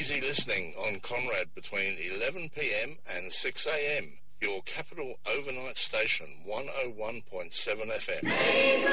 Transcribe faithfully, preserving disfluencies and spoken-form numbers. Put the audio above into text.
easy listening on Conrad between eleven p m and six a m. Your capital overnight station, one oh one point seven F M.